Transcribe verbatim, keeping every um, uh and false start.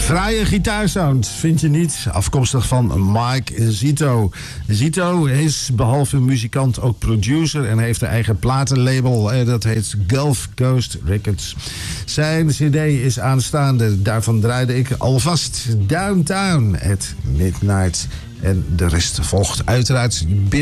Fraaie gitaarsound, vind je niet? Afkomstig van Mike Zito. Zito is behalve muzikant ook producer en heeft een eigen platenlabel. Dat heet Gulf Coast Records. Zijn cd is aanstaande. Daarvan draaide ik alvast Downtown at Midnight. En de rest volgt uiteraard binnen.